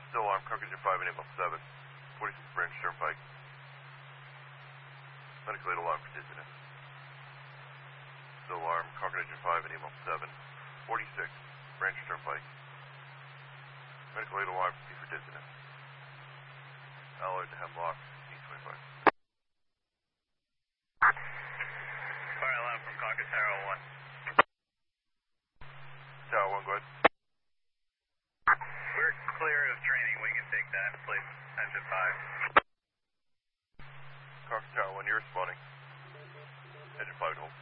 Still alarm, Caucasian 5 and Able 7. 46 Branch Turnpike. Medical aid alarm for dizziness. Still alarm, Caucasian 5 and Able 7. 46 Branch Turnpike. Medical aid alarm for dizziness. Allard to Hemlock, 1825. Fire alarm from Caucus Tower 1. Tower 1, go ahead. We're clear of training. We can take that. Place engine 5. Caucus Tower 1, you're responding. Engine 5 to hold.